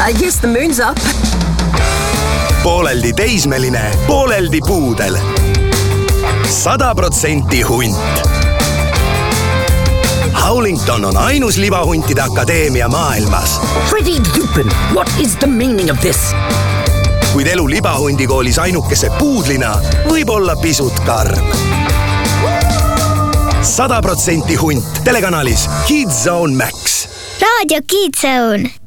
I guess the moon's up. Pooleldi teismeline, pooleldi puudel. 100% hunt. Howlington on ainus libahuntide akadeemia maailmas. Freddie Lupin, what is the meaning of this? Kuid elu libahundikoolis ainukese puudlina võib olla pisut karm. 100% hunt telekanalis Kids Zone Max. Raadio Kids Zone.